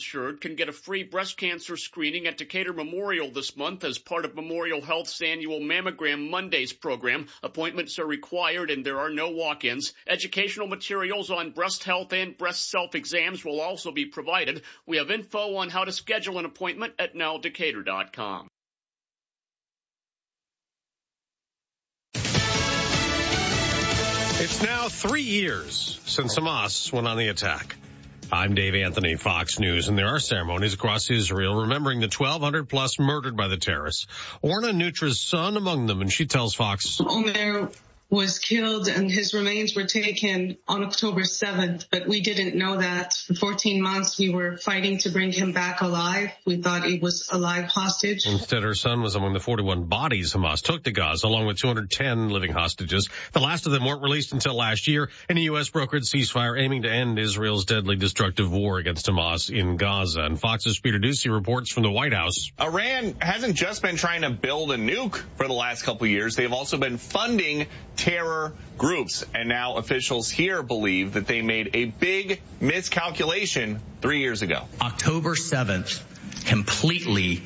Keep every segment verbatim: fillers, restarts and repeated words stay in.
insured can get a free breast cancer screening at Decatur Memorial this month as part of Memorial Health's annual Mammogram Mondays program. Appointments are required and there are no walk-ins. Educational materials on breast health and breast self-exams will also be provided. We have info on how to schedule an appointment at now decatur dot com. It's now three years since Hamas went on the attack. I'm Dave Anthony, Fox News, and there are ceremonies across Israel remembering the twelve hundred plus murdered by the terrorists. Orna Nutra's son among them, and she tells Fox. Omer was killed and his remains were taken on October seventh, but we didn't know that. For fourteen months, we were fighting to bring him back alive. We thought he was a live hostage. Instead, her son was among the forty-one bodies Hamas took to Gaza, along with two hundred ten living hostages. The last of them weren't released until last year in a U S brokered ceasefire aiming to end Israel's deadly destructive war against Hamas in Gaza. And Fox's Peter Doocy reports from the White House. Iran hasn't just been trying to build a nuke for the last couple of years. They've also been funding terror groups. And now officials here believe that they made a big miscalculation three years ago. October seventh completely,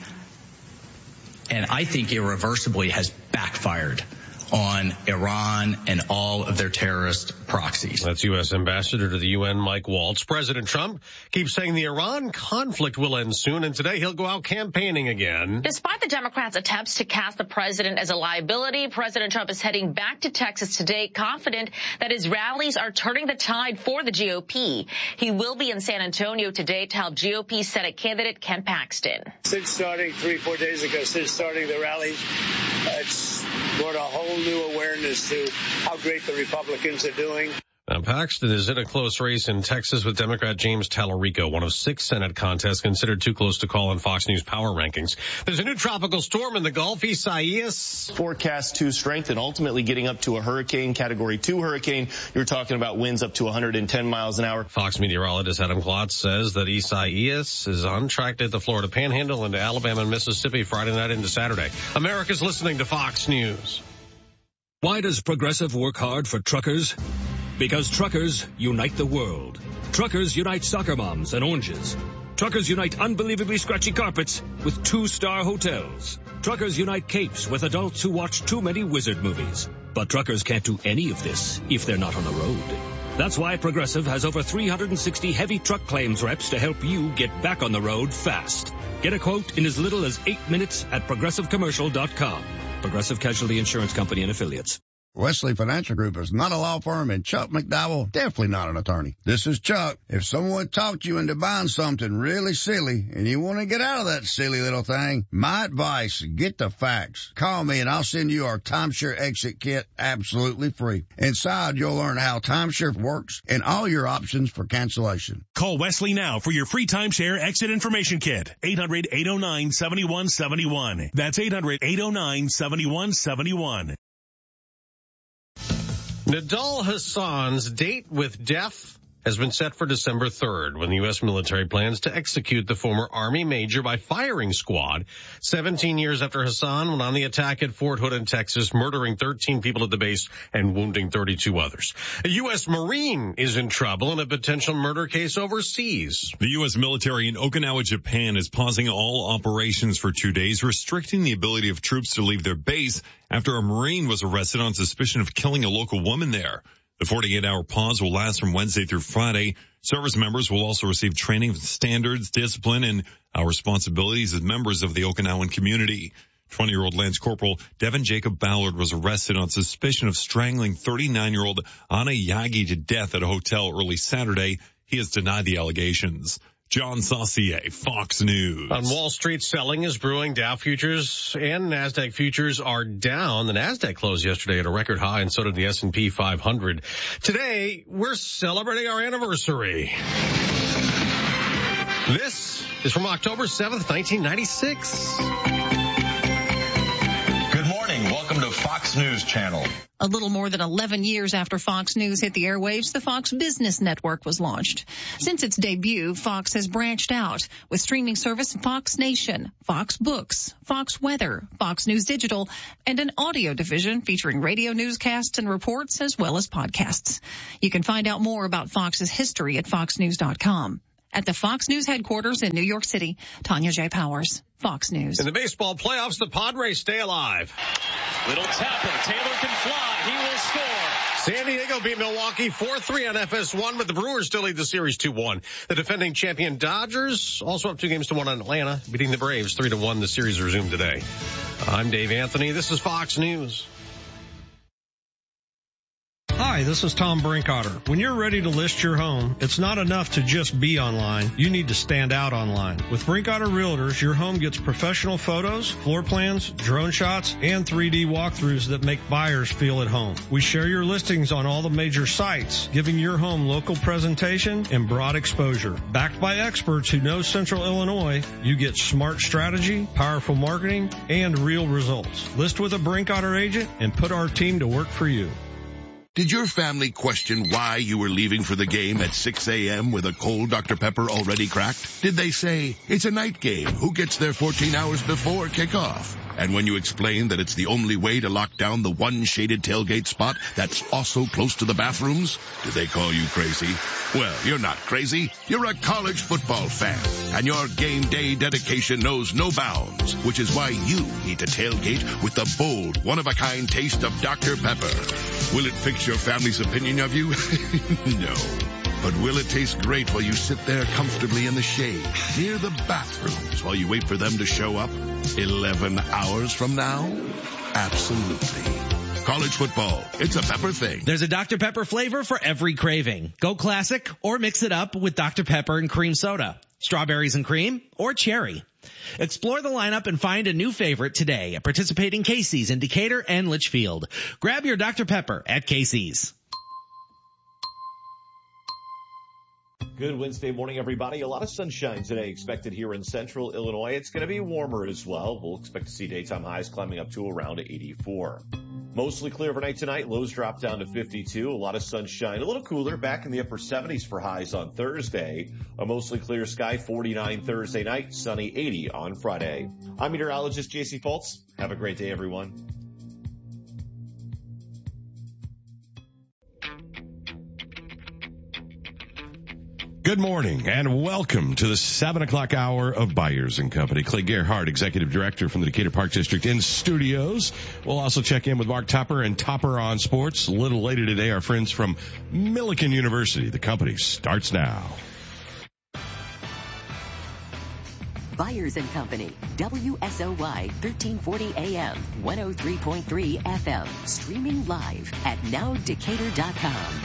and I think irreversibly, has backfired on Iran and all of their terrorist proxies. That's U S Ambassador to the U N, Mike Waltz. President Trump keeps saying the Iran conflict will end soon, and today he'll go out campaigning again. Despite the Democrats' attempts to cast the president as a liability, President Trump is heading back to Texas today, confident that his rallies are turning the tide for the G O P. He will be in San Antonio today to help G O P Senate candidate Ken Paxton. Since starting three, four days ago, since starting the rally, uh, it's brought a whole new awareness to how great the Republicans are doing. Now, Paxton is in a close race in Texas with Democrat James Tallarico, one of six Senate contests considered too close to call in Fox News power rankings. There's a new tropical storm in the Gulf, Isaias. Forecast to strengthen, ultimately getting up to a hurricane, category two hurricane. You're talking about winds up to one hundred ten miles an hour. Fox meteorologist Adam Klotz says that Isaias is on track to hit the Florida Panhandle into Alabama and Mississippi Friday night into Saturday. America's listening to Fox News. Why does Progressive work hard for truckers? Because truckers unite the world. Truckers unite soccer moms and oranges. Truckers unite unbelievably scratchy carpets with two-star hotels. Truckers unite capes with adults who watch too many wizard movies. But truckers can't do any of this if they're not on the road. That's why Progressive has over three hundred sixty heavy truck claims reps to help you get back on the road fast. Get a quote in as little as eight minutes at progressive commercial dot com. Progressive Casualty Insurance Company and Affiliates. Wesley Financial Group is not a law firm, and Chuck McDowell definitely not an attorney. This is Chuck. If someone talked you into buying something really silly and you want to get out of that silly little thing, my advice, get the facts. Call me and I'll send you our timeshare exit kit absolutely free. Inside, you'll learn how timeshare works and all your options for cancellation. Call Wesley now for your free timeshare exit information kit. eight hundred, eight oh nine, seven one seven one. That's eight hundred, eight oh nine, seven one seven one. Nidal Hassan's date with death has been set for December third, when the U S military plans to execute the former Army major by firing squad, seventeen years after Hassan went on the attack at Fort Hood in Texas, murdering thirteen people at the base and wounding thirty-two others. A U S Marine is in trouble in a potential murder case overseas. The U S military in Okinawa, Japan is pausing all operations for two days, restricting the ability of troops to leave their base after a Marine was arrested on suspicion of killing a local woman there. The forty-eight hour pause will last from Wednesday through Friday. Service members will also receive training in standards, discipline, and our responsibilities as members of the Okinawan community. twenty-year-old Lance Corporal Devin Jacob Ballard was arrested on suspicion of strangling thirty-nine-year-old Anna Yagi to death at a hotel early Saturday. He has denied the allegations. John Saucier, Fox News. On Wall Street, selling is brewing. Dow futures and NASDAQ futures are down. The NASDAQ closed yesterday at a record high, and so did the S and P five hundred. Today, we're celebrating our anniversary. This is from October seventh, nineteen ninety-six. Good morning. Welcome to Fox News Channel. A little more than eleven years after Fox News hit the airwaves, the Fox Business Network was launched. Since its debut, Fox has branched out with streaming service Fox Nation, Fox Books, Fox Weather, Fox News Digital, and an audio division featuring radio newscasts and reports as well as podcasts. You can find out more about Fox's history at fox news dot com. at the Fox News headquarters in New York City. Tanya J. Powers, Fox News. In the baseball playoffs, the Padres stay alive. Little tapper. Taylor can fly. He will score. San Diego beat Milwaukee four three on F S one, but the Brewers still lead the series two one. The defending champion Dodgers also up two games to one on Atlanta, beating the Braves three to one. The series resumed today. I'm Dave Anthony. This is Fox News. Hi, this is Tom Brinkotter. When you're ready to list your home, it's not enough to just be online. You need to stand out online. With Brinkotter Realtors, your home gets professional photos, floor plans, drone shots, and three D walkthroughs that make buyers feel at home. We share your listings on all the major sites, giving your home local presentation and broad exposure. Backed by experts who know Central Illinois, you get smart strategy, powerful marketing, and real results. List with a Brinkotter agent and put our team to work for you. Did your family question why you were leaving for the game at six a.m. with a cold Doctor Pepper already cracked? Did they say, it's a night game, who gets there fourteen hours before kickoff? And when you explained that it's the only way to lock down the one shaded tailgate spot that's also close to the bathrooms, did they call you crazy? Well, you're not crazy. You're a college football fan, and your game day dedication knows no bounds, which is why you need to tailgate with the bold, one-of-a-kind taste of Doctor Pepper. Will it fix your family's opinion of you? No. But will it taste great while you sit there comfortably in the shade, near the bathrooms, while you wait for them to show up eleven hours from now? Absolutely. College football, it's a Pepper thing. There's a Doctor Pepper flavor for every craving. Go classic or mix it up with Doctor Pepper and cream soda, strawberries and cream, or cherry. Explore the lineup and find a new favorite today at participating Casey's in Decatur and Litchfield. Grab your Doctor Pepper at Casey's. Good Wednesday morning, everybody. A lot of sunshine today expected here in central Illinois. It's going to be warmer as well. We'll expect to see daytime highs climbing up to around eighty-four. Mostly clear overnight tonight. Lows drop down to fifty-two. A lot of sunshine. A little cooler, back in the upper seventies for highs on Thursday. A mostly clear sky, forty-nine Thursday night. Sunny, eighty on Friday. I'm meteorologist J C Fultz. Have a great day, everyone. Good morning and welcome to the seven o'clock hour of Byers and Company. Clay Gerhardt, Executive Director from the Decatur Park District in studios. We'll also check in with Mark Topper and Topper on Sports. A little later today, our friends from Millikan University. The company starts now. Byers and Company, W S O Y thirteen forty A M, one oh three point three F M. Streaming live at now decatur dot com.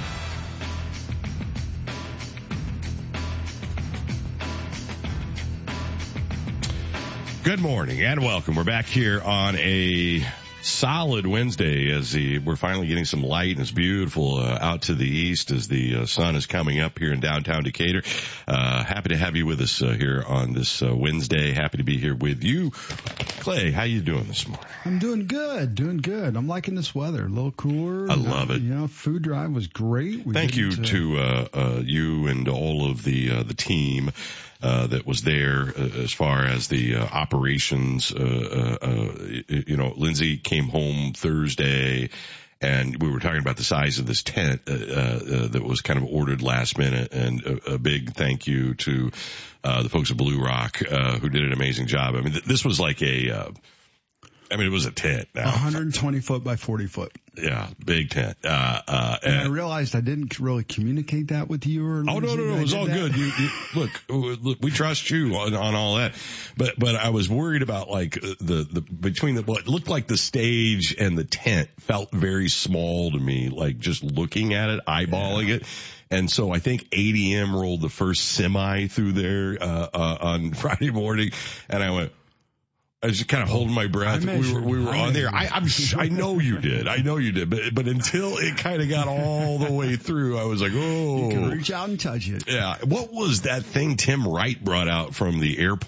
Good morning and welcome. We're back here on a solid Wednesday as the, we're finally getting some light and it's beautiful uh, out to the east as the uh, sun is coming up here in downtown Decatur. Uh, happy to have you with us uh, here on this uh, Wednesday. Happy to be here with you. Clay, how you doing this morning? I'm doing good, doing good. I'm liking this weather. A little cooler. I love uh, it. You know, food drive was great. We Thank you uh, to uh, uh, you and all of the uh, the team. Uh, that was there uh, as far as the uh, operations. Uh, uh, uh, you know, Lindsay came home Thursday and we were talking about the size of this tent uh, uh, that was kind of ordered last minute. And a, a big thank you to uh, the folks at Blue Rock uh, who did an amazing job. I mean, th- this was like a, uh, I mean, it was a tent now. one hundred twenty foot by forty foot. Yeah, big tent. Uh, uh, and, and I realized I didn't really communicate that with you or Oh, no, no, no, it was all that. good. You, you, look, look, we trust you on, on all that. But, but I was worried about like the, the, between the, what looked like the stage and the tent felt very small to me, like just looking at it, eyeballing yeah. it. And so I think A D M rolled the first semi through there, uh, uh, on Friday morning. And I went, I was just kind of holding my breath. We were, we were on there. I, I'm, I know you did. I know you did. But, but until it kind of got all the way through, I was like, oh. You can reach out and touch it. Yeah. What was that thing Tim Wright brought out from the airport?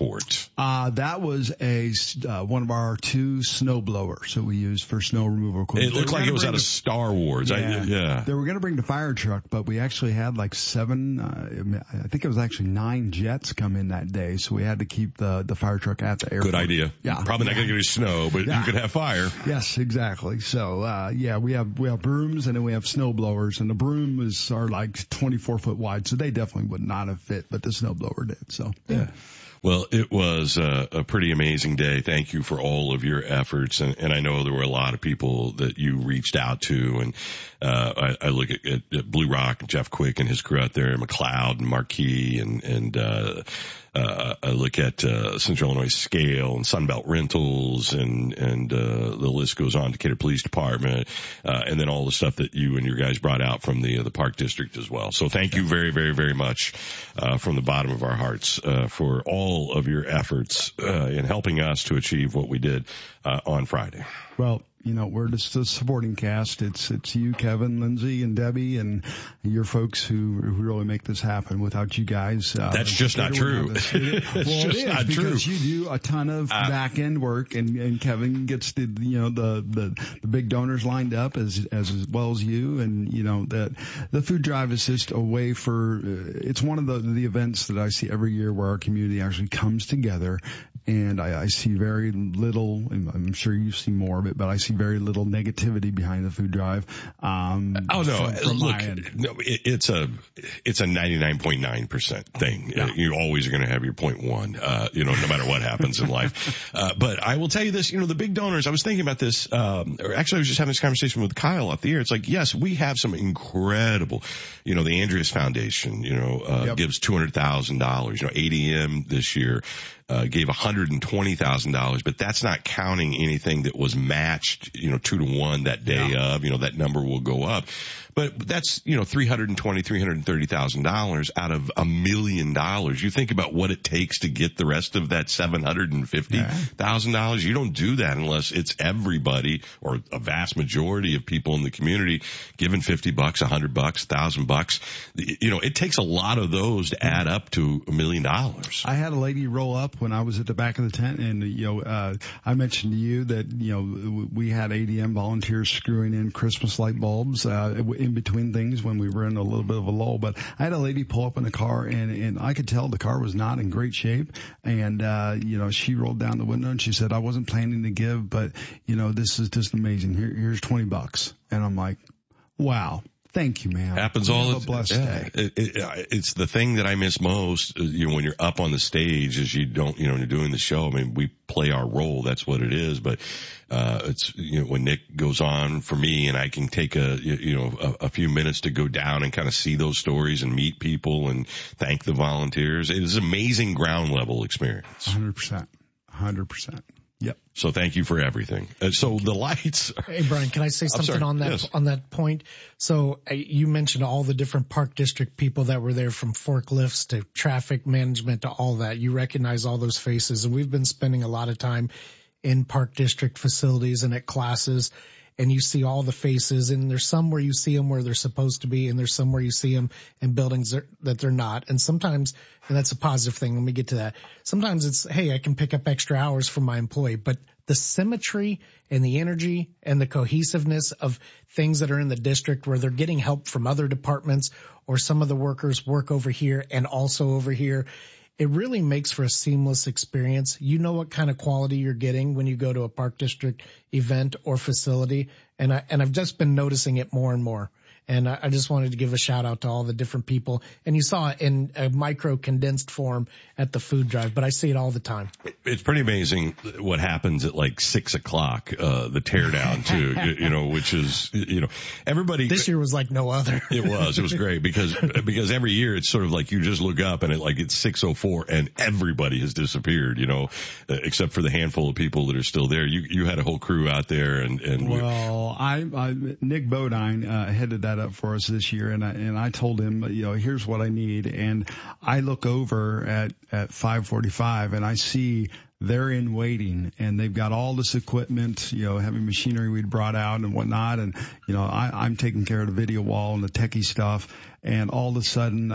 Uh, that was a, uh, one of our two snow blowers that we used for snow removal equipment. It looked like it was out of Star Wars. Yeah. I, yeah. They were going to bring the fire truck, but we actually had like seven, uh, I think it was actually nine jets come in that day. So we had to keep the, the fire truck at the airport. Good idea. Yeah. Probably not going to get any snow, but Yeah. you could have fire. Yes, exactly. So, uh, yeah, we have, we have brooms and then we have snow blowers, and the broom is, are like twenty-four foot wide. So they definitely would not have fit, but the snow blower did. So, yeah. Well, it was a, a pretty amazing day. Thank you for all of your efforts. And, and I know there were a lot of people that you reached out to. And uh, I, I look at, at, at Blue Rock and Jeff Quick and his crew out there, and McLeod and Marquis, and, and uh, uh, I look at uh, Central Illinois Scale and Sunbelt Rentals, and, and uh, the list goes on, Decatur Police Department, uh, and then all the stuff that you and your guys brought out from the, uh, the Park District as well. So thank you very, very, very much uh, from the bottom of our hearts uh, for all of your efforts uh, in helping us to achieve what we did uh, on Friday. Well, you know, we're just a supporting cast. It's, it's you, Kevin, Lindsay, and Debbie, and your folks who, who really make this happen. Without you guys, uh, That's just not true. It's well, just it is not because true. you do a ton of Uh, back end work, and, and Kevin gets the, you know, the, the, the big donors lined up as, as, as well as you. And, you know, that the food drive is just a way for, uh, it's one of the, the events that I see every year where our community actually comes together. And I, I see very little, and I'm sure you see more of it, but I see very little negativity behind the food drive. Um, Oh no! from, from Look, my end. no, it, it's a it's a ninety-nine point nine percent thing. Yeah. You always are going to have your point one, uh, you know, no matter what happens in life. Uh, but I will tell you this, you know, the big donors. I was thinking about this. Um, or actually, I was just having this conversation with Kyle off the air. It's like, yes, we have some incredible. You know, the Andreas Foundation, you know, uh, Yep. gives two hundred thousand dollars. You know, A D M this year. Uh, gave one hundred twenty thousand dollars, but that's not counting anything that was matched, you know, two to one that day Yeah. of, you know, that number will go up. But that's, you know, three hundred twenty thousand dollars, three hundred thirty thousand dollars out of a million dollars. You think about what it takes to get the rest of that seven hundred fifty thousand dollars. You don't do that unless it's everybody or a vast majority of people in the community giving fifty bucks, a hundred bucks, a thousand bucks. You know, it takes a lot of those to add up to a million dollars. I had a lady roll up when I was at the back of the tent, and, you know, uh, I mentioned to you that, you know, we had A D M volunteers screwing in Christmas light bulbs, uh, in between things when we were in a little bit of a lull. But I had a lady pull up in a car, and, and I could tell the car was not in great shape. And, uh, you know, she rolled down the window and she said, I wasn't planning to give, but, you know, this is just amazing. Here, here's twenty bucks. And I'm like, wow. Thank you, man. Happens You all have the a blessed yeah, day. it, it, it's the thing that I miss most. uh, You know, when you're up on the stage, is you don't, you know, when you're doing the show. I mean, we play our role. That's what it is. But uh it's, you know, when Nick goes on for me, and I can take a, you you know, a, a few minutes to go down and kind of see those stories and meet people and thank the volunteers. It is an amazing ground level experience. one hundred percent. one hundred percent. Yep. So thank you for everything. Uh, so the lights. Are, Hey, Brian, can I say I'm something sorry. on that, Yes. on that point? So uh, you mentioned all the different Park District people that were there, from forklifts to traffic management to all that. You recognize all those faces, and we've been spending a lot of time in Park District facilities and at classes, and you see all the faces, and there's some where you see them where they're supposed to be, and there's some where you see them in buildings that they're not. And sometimes, and that's a positive thing, let me get to that. Sometimes it's, hey, I can pick up extra hours for my employee, but the symmetry and the energy and the cohesiveness of things that are in the district where they're getting help from other departments, or some of the workers work over here and also over here, it really makes for a seamless experience. You know what kind of quality you're getting when you go to a Park District event or facility. And I, and I've just been noticing it more and more. And I, I just wanted to give a shout out to all the different people. And you saw it in a micro condensed form at the food drive, but I see it all the time. It's pretty amazing what happens at like six o'clock, uh, the teardown too, you, you know, which is, you know, everybody. This year was like no other. It was, it was great because, because every year it's sort of like you just look up and it like it's six oh four and everybody has disappeared, you know, uh, except for the handful of people that are still there. You, you had a whole crew out there, and, and we, Well, I, I Nick Bodine uh, headed that up for us this year, and I and I told him, you know, here's what I need, and I look over at at five forty-five and I see they're in waiting, and they've got all this equipment, you know, heavy machinery we'd brought out and whatnot, and you know, I, I'm taking care of the video wall and the techie stuff, and all of a sudden. Uh,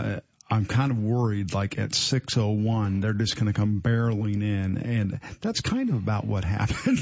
I'm kind of worried, like at six oh one, they're just going to come barreling in, and that's kind of about what happened.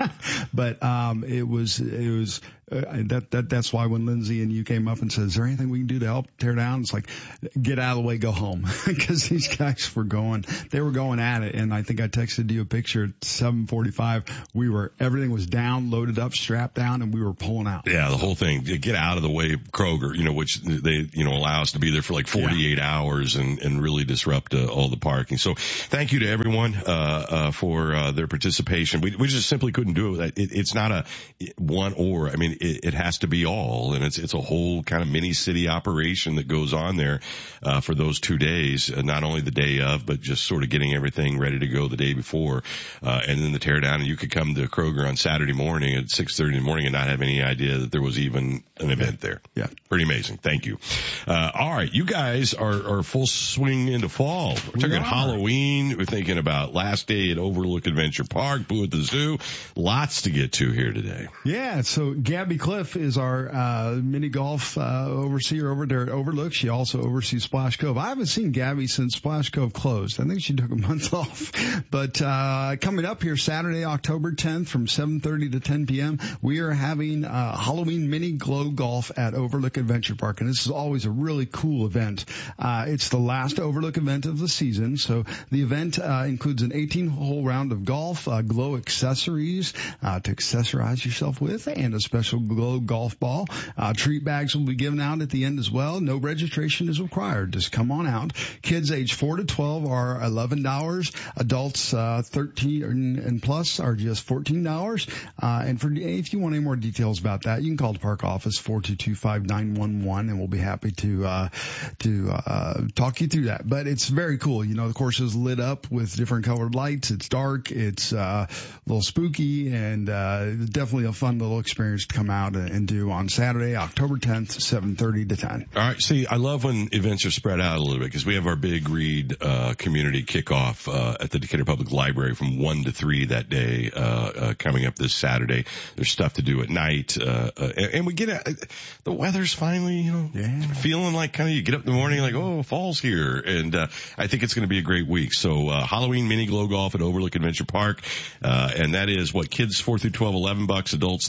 But um, it was it was uh, that that that's why when Lindsay and you came up and said, "Is there anything we can do to help tear down?" It's like, get out of the way, go home, because these guys were going, they were going at it, and I think I texted you a picture at seven forty-five. We were everything was down, loaded up, strapped down, and we were pulling out. Yeah, the whole thing. Get out of the way, Kroger. You know, which they you know allow us to be there for like forty-eight yeah. hours and and really disrupt uh, all the parking. So thank you to everyone uh, uh for uh, their participation. We we just simply couldn't do it. it it's not a one or. I mean, it, it has to be all, and it's it's a whole kind of mini city operation that goes on there uh, for those two days. Uh, not only the day of, but just sort of getting everything ready to go the day before, uh, and then the tear down. And you could come to Kroger on Saturday morning at six thirty in the morning and not have any idea that there was even an event there. Yeah, pretty amazing. Thank you. Uh, all right, you guys are, are full swing into fall. We're we talking are. Halloween. We're thinking about last day at Overlook Adventure Park, Boo at the Zoo. Lots to get to here today. Yeah, so Gabby Cliff is our uh mini golf uh overseer over there at Overlook. She also oversees Splash Cove. I haven't seen Gabby since Splash Cove closed. I think she took a month off. But uh coming up here Saturday, October tenth from seven thirty to ten p.m., we are having uh Halloween mini glow golf at Overlook Adventure Park. And this is always a really cool event. Uh it's the last Overlook event of the season. So the event uh includes an eighteen hole round of golf, uh glow accessories uh to accessorize yourself with, and a special glow golf ball. Uh treat bags will be given out at the end as well. No registration is required. Just come on out. Kids age four to twelve are eleven dollars. Adults uh thirteen and plus are just fourteen dollars. Uh and for if you want any more details about that, you can call the park office four two two, five nine one one, and we'll be happy to uh to uh talk you through that. But it's very cool. You know, the course is lit up with different colored lights. It's dark. It's uh a little spooky, and uh definitely a fun little experience to come out and do on Saturday, October tenth, seven thirty to ten. All right. See, I love when events are spread out a little bit, because we have our big read uh community kickoff uh at the Decatur Public Library from one to three that day uh, uh coming up this Saturday. There's stuff to do at night, uh, uh and, and we get uh, the weather's finally, you know, yeah. feeling like kind of you get up in the morning like, oh, fall's here, and uh I think it's going to be a great week. So uh Halloween mini glow golf at Overlook Adventure Park, uh and that is what, kids four through twelve, eleven bucks, adults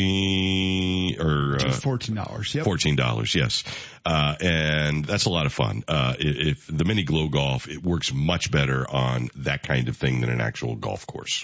thirteen or uh, fourteen dollars. Yep. fourteen dollars, yes. Uh, and that's a lot of fun. Uh, if the mini glow golf, it works much better on that kind of thing than an actual golf course.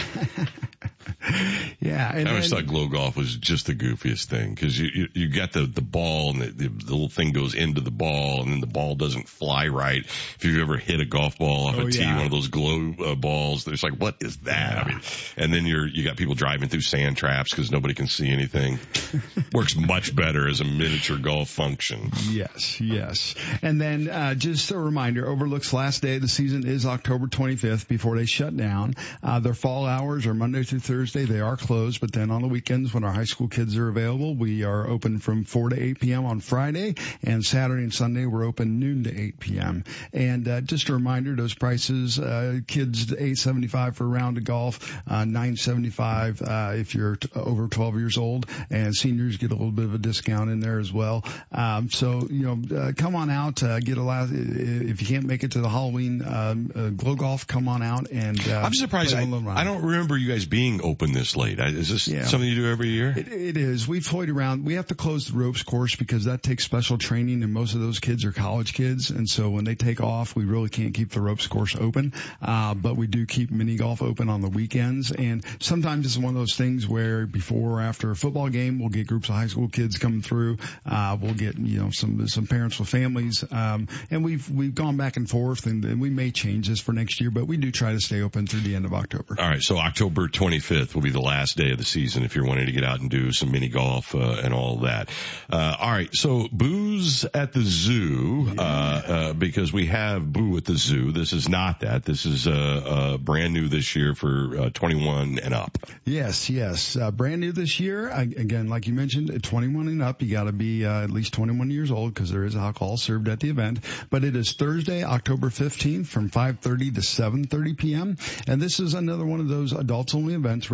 Yeah, and I always then, thought glow golf was just the goofiest thing, because you, you you got the the ball, and the, the, the little thing goes into the ball, and then the ball doesn't fly right. If you've ever hit a golf ball off oh, a tee, yeah. one of those glow uh, balls, it's like, what is that? Yeah. I mean, and then you're you got people driving through sand traps because nobody can see anything. Works much better as a miniature golf function. Yes, yes. And then uh just a reminder, Overlook's last day of the season is October twenty-fifth before they shut down. Uh their fall hours are Monday through Thursday. They are closed, but then on the weekends when our high school kids are available, we are open from four to eight p.m. on Friday, and Saturday and Sunday we're open noon to eight p.m. And uh just a reminder, those prices, uh kids eight seventy-five for a round of golf, uh nine seventy-five uh if you're t- over twelve years old, and seniors get a little bit of a discount in there as well. Um so, you know, uh, come on out, uh, get a lot, if you can't make it to the Halloween um, uh, glow golf, come on out and uh I'm surprised. I, I don't remember you guys being open this late. Is this yeah. something you do every year? It, it is. We've toyed around. We have to close the ropes course because that takes special training, and most of those kids are college kids. And so when they take off, we really can't keep the ropes course open. Uh, but we do keep mini golf open on the weekends. And sometimes it's one of those things where before or after a football game, we'll get groups of high school kids coming through. Uh, we'll get, you know, some, some parents with families. Um, and we've, we've gone back and forth, and, and we may change this for next year, but we do try to stay open through the end of October. All right. So October twenty-fifth will be the last day of the season if you're wanting to get out and do some mini golf, uh, and all that. Uh, all right. So Booze at the Zoo, yeah. uh, uh, because we have Boo at the Zoo. This is not that. This is, uh, uh, brand new this year for, uh, twenty-one and up. Yes, yes. Uh, brand new this year. I, again, like you mentioned, at twenty-one and up, you gotta be, uh, at least twenty-one years old because there is alcohol served at the event. But it is Thursday, October fifteenth from five thirty to seven thirty p.m. And this is another one of those adults only events where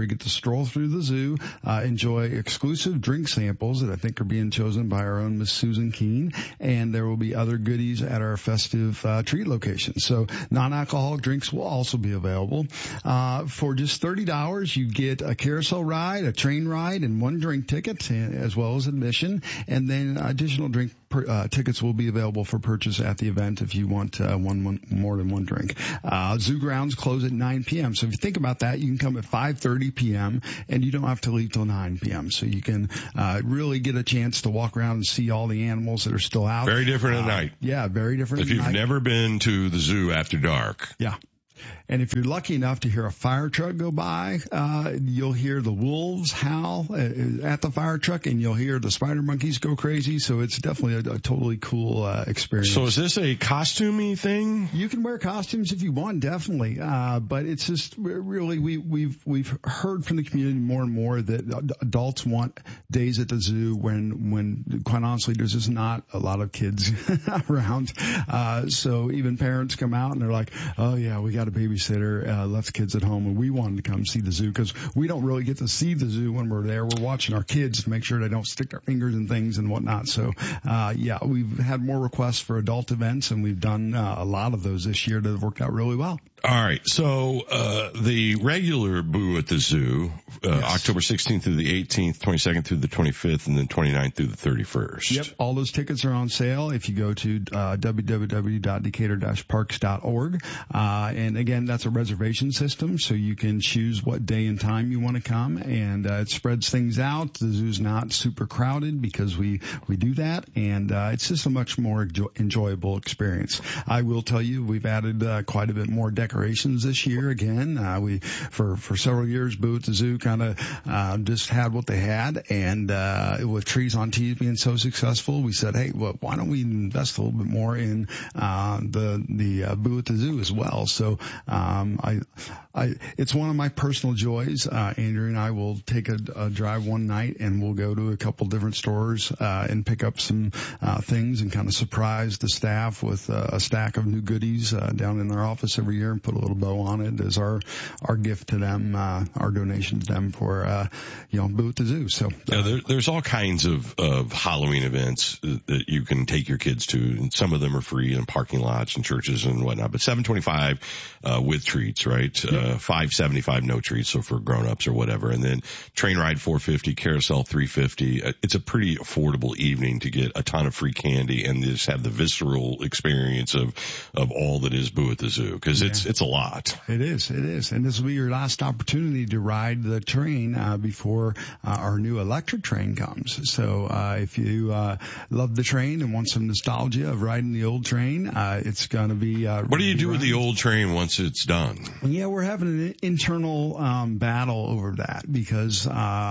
you get to stroll through the zoo, uh, enjoy exclusive drink samples that I think are being chosen by our own Miss Susan Keene, and there will be other goodies at our festive uh, treat locations. So non-alcoholic drinks will also be available. Uh, for just thirty dollars, you get a carousel ride, a train ride, and one drink ticket, as well as admission, and then additional drink Per, uh, tickets will be available for purchase at the event if you want uh, one, one more than one drink. Uh, zoo grounds close at nine p.m. So if you think about that, you can come at five thirty p.m. and you don't have to leave till nine p.m. So you can uh, really get a chance to walk around and see all the animals that are still out. Very different at uh, night. Yeah, very different If at you've night. never been to the zoo after dark. Yeah. And if you're lucky enough to hear a fire truck go by, uh, you'll hear the wolves howl at the fire truck, and you'll hear the spider monkeys go crazy. So it's definitely a, a totally cool uh, experience. So is this a costumey thing? You can wear costumes if you want, definitely. Uh, but it's just really, we, we've, we've heard from the community more and more that adults want days at the zoo when, when quite honestly, there's just not a lot of kids around. Uh, so even parents come out and they're like, oh yeah, we got a babysitter, uh, left kids at home, and we wanted to come see the zoo because we don't really get to see the zoo when we're there. We're watching our kids to make sure they don't stick their fingers in things and whatnot. So, uh, yeah, we've had more requests for adult events, and we've done uh, a lot of those this year that have worked out really well. All right. So, uh, the regular Boo at the Zoo, uh, yes. October sixteenth through the eighteenth, twenty-second through the twenty-fifth, and then twenty-ninth through the thirty-first. Yep. All those tickets are on sale if you go to, uh, w w w dot decatur dash parks dot org. Uh, and again, that's a reservation system, so you can choose what day and time you want to come, and, uh, it spreads things out. The zoo's not super crowded because we, we do that, and, uh, it's just a much more enjoy- enjoyable experience. I will tell you, we've added, uh, quite a bit more decorations this year again. Uh, we, for, for several years, Boo at the Zoo kind of, uh, just had what they had, and, uh, with Trees on Tees being so successful, we said, hey, well, why don't we invest a little bit more in, uh, the, the, uh, Boo at the Zoo as well. So, um, I, I, it's one of my personal joys. Uh, Andrew and I will take a, a drive one night and we'll go to a couple different stores, uh, and pick up some, uh, things and kind of surprise the staff with uh, a stack of new goodies, uh, down in their office every year and put a little bow on it as our, our gift to them, uh, our donation to them for, uh, you know, Boo at the Zoo. So, uh, yeah, there, there's all kinds of, of Halloween events that you can take your kids to, and some of them are free in parking lots and churches and whatnot, but seven twenty-five, uh, with treats, right? Yeah. Uh, five seventy-five no treats, so for grown-ups or whatever. And then train ride four fifty, carousel three fifty. It's a pretty affordable evening to get a ton of free candy and just have the visceral experience of, of all that is Boo at the Zoo. Cause yeah. it's, it's a lot. It is. It is. And this will be your last opportunity to ride the train, uh, before, uh, our new electric train comes. So, uh, if you, uh, love the train and want some nostalgia of riding the old train, uh, it's going to be, uh, what do you do with the old train once it's done? Yeah, we're having an internal, um, battle over that because, uh,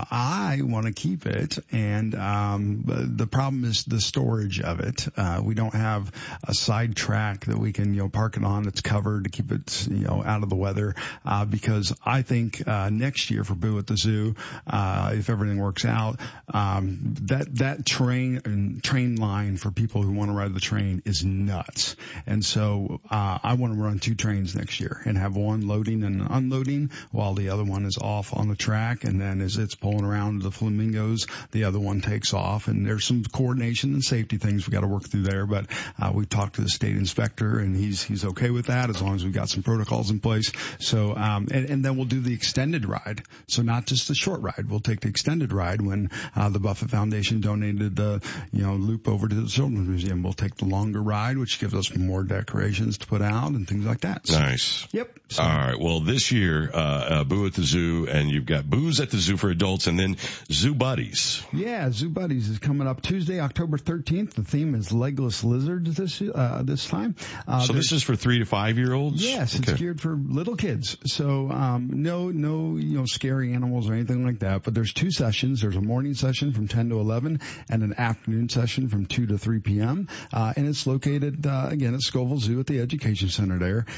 I want to keep it. And, um, the problem is the storage of it. Uh, we don't have a side track that we can, you know, park it on that's covered to keep it, you know, out of the weather. Uh, because I think, uh, next year for Boo at the Zoo, uh, if everything works out, um, that, that train, train line for people who want to ride the train is nuts. And so, uh, I want to run two trains next year and have one loading and unloading while the other one is off on the track. And then as it's pulling around the flamingos, the other one takes off. And there's some coordination and safety things we got to work through there. But, uh, we talked to the state inspector and he's, he's okay with that as long as we've got some protocols in place. So, um, and, and then we'll do the extended ride. So not just the short ride. We'll take the extended ride when, uh, the Buffett Foundation donated the, you know, loop over to the Children's Museum. We'll take the longer ride, which gives us more decorations to put out and things like that. So, nice. Yep. So, all right. Well, this year, uh, uh, Boo at the Zoo, and you've got Booze at the Zoo for adults, and then Zoo Buddies. Yeah, Zoo Buddies is coming up Tuesday, October thirteenth. The theme is legless lizards this uh, this time. Uh, so this is for three to five year olds. Yes, okay. It's geared for little kids. So um, no, no, you know, scary animals or anything like that. But there's two sessions. There's a morning session from ten to eleven, and an afternoon session from two to three p.m. Uh, and it's located uh, again at Scoville Zoo at the Education Center there. Um,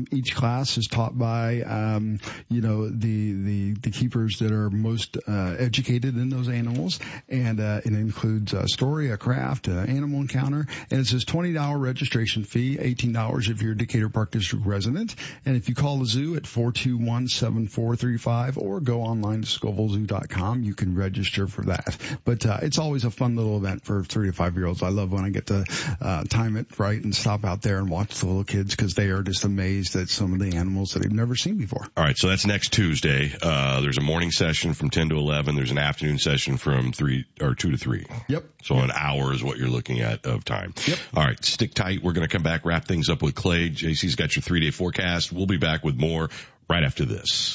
each class is taught by, um, you know, the, the, the keepers that are most, uh, educated in those animals. And, uh, it includes a story, a craft, an animal encounter. And it says twenty dollars registration fee, eighteen dollars if you're a Decatur Park District resident. And if you call the zoo at four two one, seven four three five or go online to scoville zoo dot com, you can register for that. But, uh, it's always a fun little event for three to five year olds. I love when I get to, uh, time it right and stop out there and watch the little kids because they are just amazed at some of the animals that they've never seen before. All right. So that's next Tuesday. Uh, there's a morning session from ten to eleven. There's an afternoon session from three or two to three. Yep. So yep. An hour is what you're looking at of time. Yep. All right. Stick tight. We're going to come back, wrap things up with Clay. J C's got your three day forecast. We'll be back with more right after this.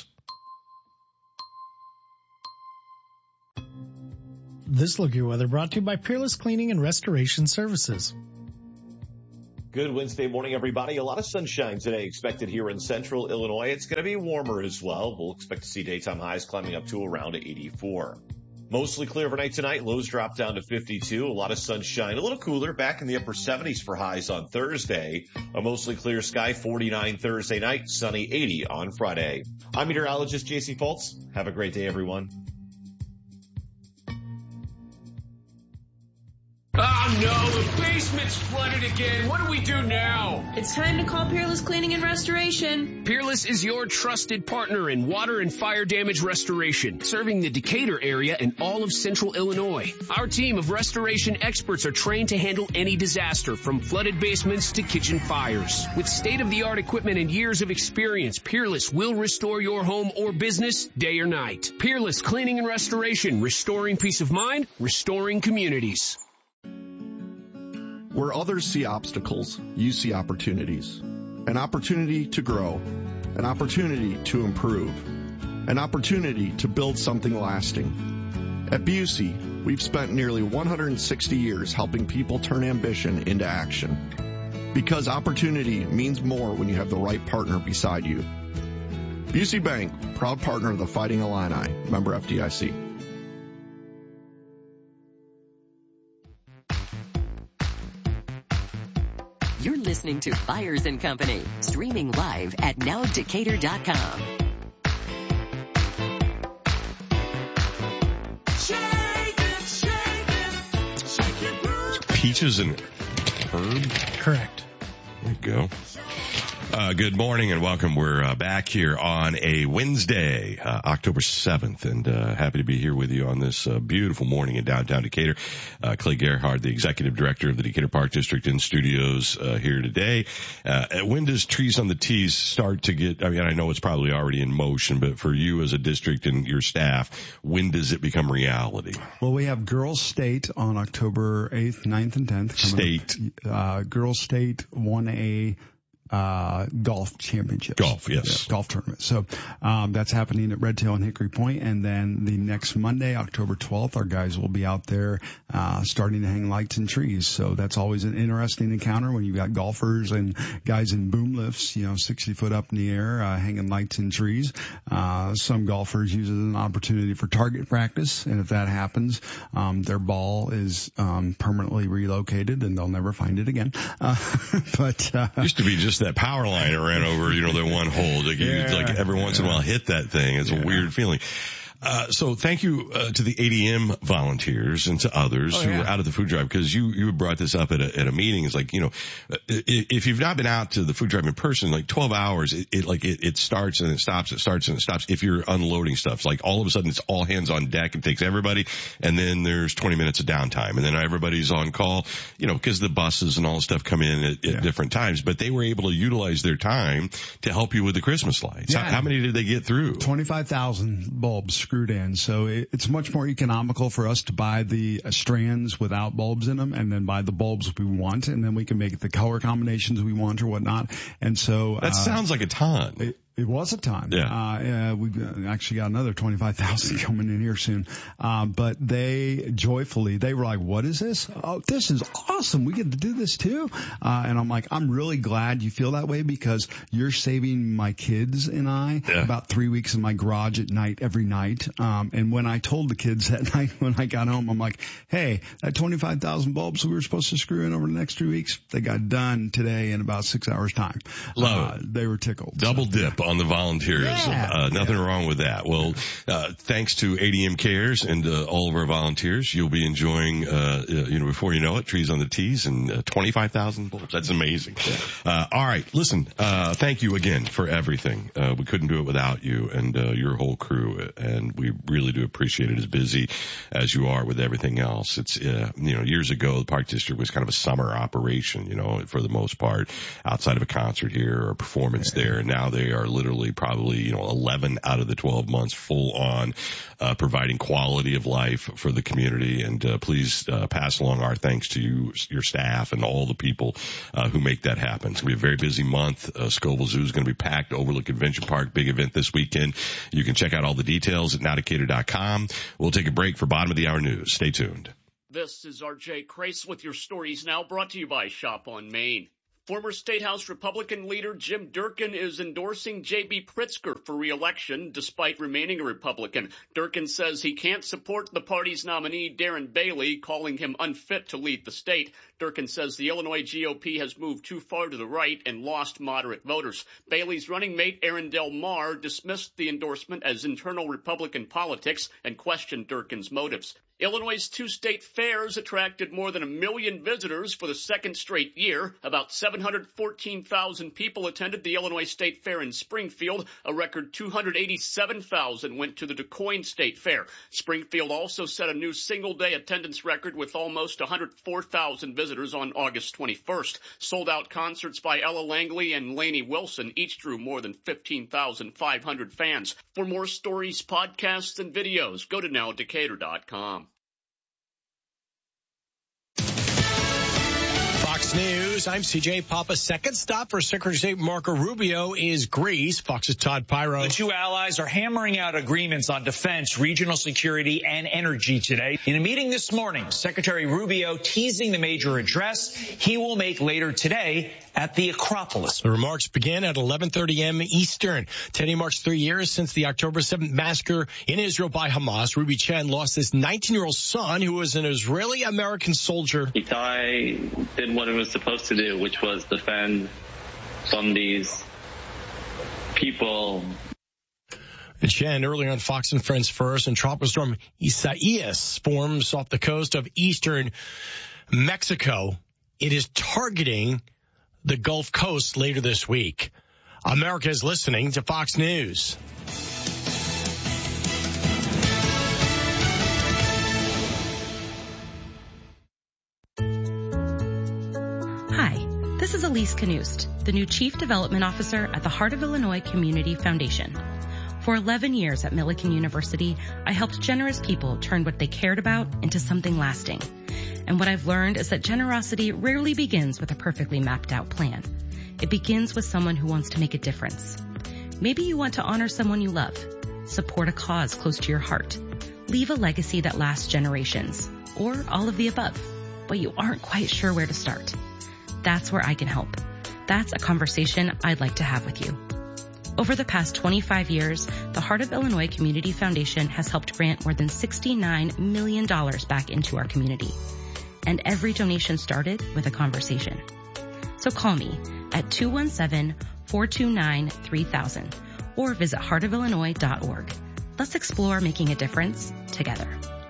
This Look at Your Weather brought to you by Peerless Cleaning and Restoration Services. Good Wednesday morning, everybody. A lot of sunshine today expected here in central Illinois. It's going to be warmer as well. We'll expect to see daytime highs climbing up to around eighty-four. Mostly clear overnight tonight. Lows drop down to fifty-two. A lot of sunshine. A little cooler. Back in the upper seventies for highs on Thursday. A mostly clear sky. forty-nine Thursday night. Sunny eighty on Friday. I'm meteorologist J C Fultz. Have a great day, everyone. Oh no, the basement's flooded again. What do we do now? It's time to call Peerless Cleaning and Restoration. Peerless is your trusted partner in water and fire damage restoration, serving the Decatur area and all of central Illinois. Our team of restoration experts are trained to handle any disaster, from flooded basements to kitchen fires. With state-of-the-art equipment and years of experience, Peerless will restore your home or business day or night. Peerless Cleaning and Restoration, restoring peace of mind, restoring communities. Where others see obstacles, you see opportunities. An opportunity to grow, an opportunity to improve, an opportunity to build something lasting. At Busey, we've spent nearly one hundred sixty years helping people turn ambition into action. Because opportunity means more when you have the right partner beside you. Busey Bank, proud partner of the Fighting Illini, member F D I C. You're listening to Byers and Company, streaming live at now decatur dot com. Peaches and herb? Correct. There you go. Uh, good morning and welcome. We're uh, back here on a Wednesday, uh, October seventh, and uh, happy to be here with you on this uh, beautiful morning in downtown Decatur. Uh, Clay Gerhard, the Executive Director of the Decatur Park District, in studios uh, here today. Uh, when does Trees on the Tees start to get, I mean, I know it's probably already in motion, but for you as a district and your staff, when does it become reality? Well, we have Girls State on October eighth, ninth, and tenth. State. Uh, Girls State one A uh golf championships. Golf, yes. Yeah, golf tournament. So um that's happening at Red Tail and Hickory Point, and then the next Monday, October twelfth, our guys will be out there uh starting to hang lights in trees. So that's always an interesting encounter when you've got golfers and guys in boom lifts, you know, sixty foot up in the air, uh hanging lights in trees. Uh some golfers use it as an opportunity for target practice, and if that happens, um their ball is um permanently relocated and they'll never find it again. Uh but uh used to be just that power line that ran over, you know, that one hole. Like, yeah, you, like every once yeah. in a while hit that thing. It's yeah. a weird feeling. Uh, so thank you, uh, to the A D M volunteers and to others oh, who yeah. were out at the food drive, because you, you brought this up at a, at a meeting. It's like, you know, if you've not been out to the food drive in person, like twelve hours, it, it like, it, it starts and it stops, it starts and it stops. If you're unloading stuff, it's like all of a sudden it's all hands on deck. It takes everybody. And then there's twenty minutes of downtime. And then everybody's on call, you know, because the buses and all the stuff come in at, at yeah. different times, but they were able to utilize their time to help you with the Christmas lights. Yeah. How, how many did they get through? twenty-five thousand bulbs screwed in. So it, it's much more economical for us to buy the uh, strands without bulbs in them and then buy the bulbs we want, and then we can make the color combinations we want or whatnot. And so that uh, sounds like a ton. It, It was a ton. Yeah. Uh, uh, we've actually got another twenty-five thousand coming in here soon. Um, but they joyfully, they were like, what is this? Oh, this is awesome. We get to do this too. Uh, and I'm like, I'm really glad you feel that way because you're saving my kids and I yeah. about three weeks in my garage at night every night. Um, and when I told the kids that night when I got home, I'm like, hey, that twenty-five thousand bulbs we were supposed to screw in over the next three weeks, they got done today in about six hours time. Love uh, it. They were tickled. Double so, dip on the volunteers. Yeah. Uh, nothing yeah. wrong with that. Well, uh, thanks to A D M Cares and uh, all of our volunteers, you'll be enjoying, uh, you know, before you know it, trees on the tees and uh, twenty-five thousand bulbs. That's amazing. Uh, all right. Listen, uh, thank you again for everything. Uh, we couldn't do it without you and uh, your whole crew. And we really do appreciate it as busy as you are with everything else. It's, uh, you know, years ago, the Park District was kind of a summer operation, you know, for the most part, outside of a concert here or a performance yeah. there. And now they are literally probably, you know, eleven out of the twelve months full on, uh, providing quality of life for the community. And, uh, please, uh, pass along our thanks to you, your staff and all the people, uh, who make that happen. It's going to be a very busy month. Uh, Scoville Zoo is going to be packed. Overlook Convention Park, big event this weekend. You can check out all the details at now decatur dot com. We'll take a break for bottom of the hour news. Stay tuned. This is R J Crace with your stories now, brought to you by Shop on Main. Former State House Republican leader Jim Durkin is endorsing J B Pritzker for re-election despite remaining a Republican. Durkin says he can't support the party's nominee, Darren Bailey, calling him unfit to lead the state. Durkin says the Illinois G O P has moved too far to the right and lost moderate voters. Bailey's running mate, Aaron Del Mar, dismissed the endorsement as internal Republican politics and questioned Durkin's motives. Illinois' two state fairs attracted more than a million visitors for the second straight year. About seven hundred fourteen thousand people attended the Illinois State Fair in Springfield. A record two hundred eighty-seven thousand went to the Du Quoin State Fair. Springfield also set a new single-day attendance record with almost one hundred four thousand visitors on August twenty-first. Sold-out concerts by Ella Langley and Lainey Wilson each drew more than fifteen thousand five hundred fans. For more stories, podcasts, and videos, go to now decatur dot com. Fox News, I'm C J Papa. Second stop for Secretary of State Marco Rubio is Greece. Fox's Todd Pyro. The two allies are hammering out agreements on defense, regional security, and energy today. In a meeting this morning, Secretary Rubio teasing the major address he will make later today at the Acropolis. The remarks begin at eleven thirty a.m. Eastern. Today marks three years since the October seventh massacre in Israel by Hamas. Ruby Chen lost his nineteen-year-old son, who was an Israeli-American soldier. Itai did what it was supposed to do, which was defend from these people. Chen earlier on Fox and Friends First, and tropical storm Isaias forms off the coast of eastern Mexico. It is targeting the Gulf Coast later this week. America is listening to Fox News. Hi, this is Elise Knust, the new Chief Development Officer at the Heart of Illinois Community Foundation. For eleven years at Millikan University, I helped generous people turn what they cared about into something lasting. And what I've learned is that generosity rarely begins with a perfectly mapped out plan. It begins with someone who wants to make a difference. Maybe you want to honor someone you love, support a cause close to your heart, leave a legacy that lasts generations, or all of the above, but you aren't quite sure where to start. That's where I can help. That's a conversation I'd like to have with you. Over the past twenty-five years, the Heart of Illinois Community Foundation has helped grant more than sixty-nine million dollars back into our community. And every donation started with a conversation. So call me at two one seven, four two nine, three thousand or visit heart of illinois dot org. Let's explore making a difference together.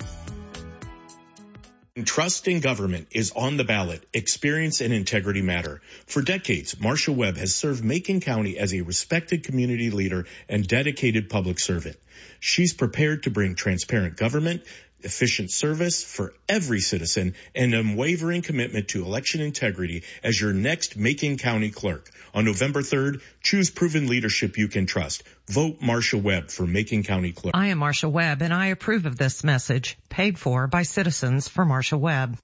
Trust in government is on the ballot. Experience and integrity matter. For decades, Marcia Webb has served Macon County as a respected community leader and dedicated public servant. She's prepared to bring transparent government, efficient service for every citizen, and unwavering commitment to election integrity as your next Macon County clerk. On November third, choose proven leadership you can trust. Vote Marcia Webb for Macon County clerk. I am Marcia Webb, and I approve of this message, paid for by Citizens for Marcia Webb.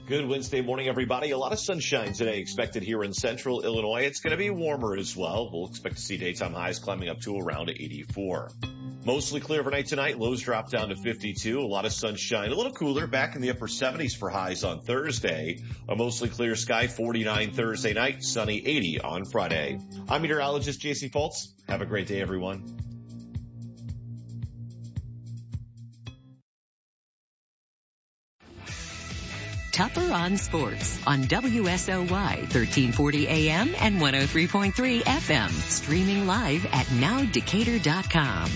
Good Wednesday morning, everybody. A lot of sunshine today expected here in central Illinois. It's going to be warmer as well. We'll expect to see daytime highs climbing up to around eighty-four. Mostly clear overnight tonight. Lows drop down to fifty-two. A lot of sunshine. A little cooler. Back in the upper seventies for highs on Thursday. A mostly clear sky. forty-nine Thursday night. Sunny eighty on Friday. I'm meteorologist J C Fultz. Have a great day, everyone. Tupper on Sports on W S O Y thirteen forty A M and one oh three point three F M. Streaming live at now decatur dot com.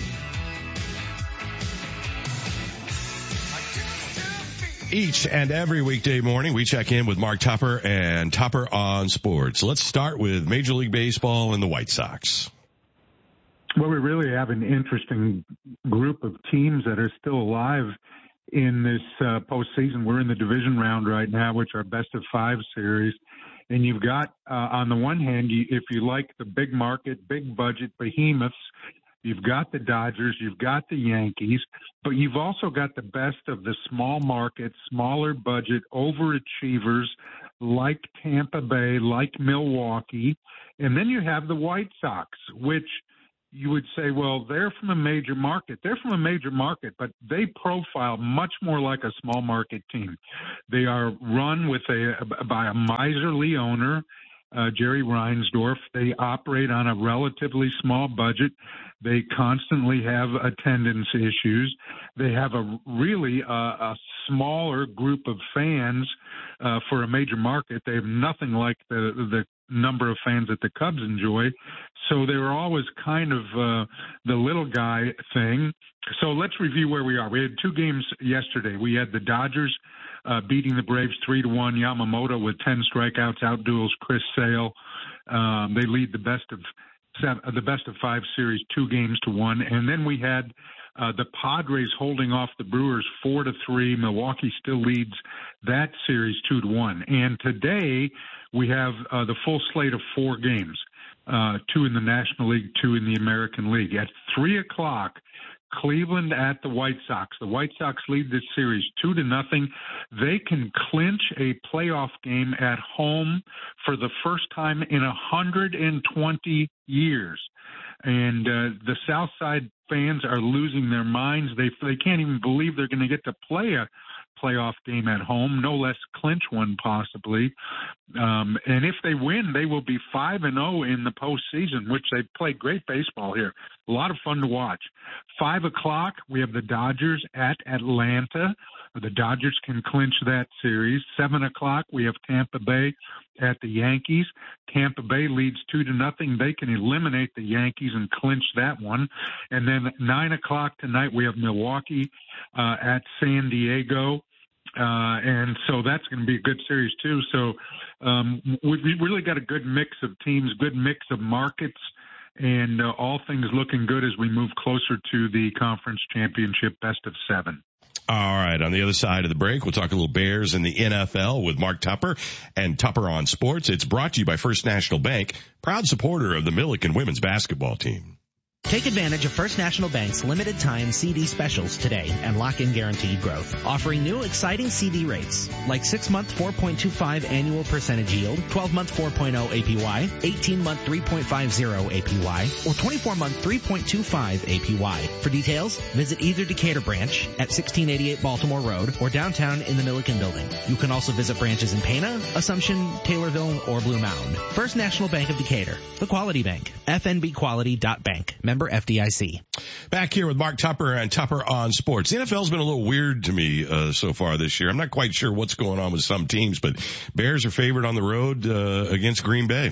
Each and every weekday morning, we check in with Mark Tupper and Tupper on Sports. Let's start with Major League Baseball and the White Sox. Well, we really have an interesting group of teams that are still alive in this uh, postseason. We're in the division round right now, which are best of five series. And you've got, uh, on the one hand, you, if you like the big market, big budget behemoths, you've got the Dodgers, you've got the Yankees, but you've also got the best of the small market, smaller budget overachievers like Tampa Bay, like Milwaukee. And then you have the White Sox, which you would say, well, they're from a major market. They're from a major market, but they profile much more like a small market team. They are run with a by a miserly owner, uh, Jerry Reinsdorf. They operate on a relatively small budget. They constantly have attendance issues. They have a really uh, a smaller group of fans uh, for a major market. They have nothing like the the number of fans that the Cubs enjoy. So they were always kind of uh, the little guy thing. So let's review where we are. We had two games yesterday. We had the Dodgers uh, beating the Braves three to one. Yamamoto with ten strikeouts outduels Chris Sale. Um, they lead the best of seven, the best of five series two games to one. And then we had Uh, the Padres holding off the Brewers four to three. Milwaukee still leads that series two to one. And today we have uh, the full slate of four games, uh, two in the National League, two in the American League. At three o'clock, Cleveland at the White Sox. The White Sox lead this series two to nothing. They can clinch a playoff game at home for the first time in one hundred twenty years. And uh, the South Side fans are losing their minds. They they can't even believe they're going to get to play a playoff game at home, no less clinch one possibly. Um, and if they win, they will be five and zero in the postseason, which they play great baseball here. A lot of fun to watch. Five o'clock, we have the Dodgers at Atlanta. The Dodgers can clinch that series. Seven o'clock, we have Tampa Bay at the Yankees. Tampa Bay leads two to nothing. They can eliminate the Yankees and clinch that one. And then nine o'clock tonight, we have Milwaukee uh, at San Diego. Uh, and so that's going to be a good series too. So um, we've really got a good mix of teams, good mix of markets, and uh, all things looking good as we move closer to the conference championship best of seven. All right. On the other side of the break, we'll talk a little Bears in the N F L with Mark Tupper and Tupper on Sports. It's brought to you by First National Bank, proud supporter of the Milliken women's basketball team. Take advantage of First National Bank's limited time C D specials today and lock in guaranteed growth. Offering new exciting C D rates like six month four point two five annual percentage yield, twelve month four point oh A P Y, eighteen month three point five oh A P Y, or twenty-four month three point two five A P Y. For details, visit either Decatur branch at sixteen eighty-eight Baltimore Road or downtown in the Milliken building. You can also visit branches in Pana, Assumption, Taylorville, or Blue Mound. First National Bank of Decatur, the quality bank. F N B quality dot bank. Member F D I C. Back here with Mark Tupper and Tupper on Sports. The N F L's been a little weird to me uh, so far this year. I'm not quite sure what's going on with some teams, but Bears are favored on the road uh, against Green Bay.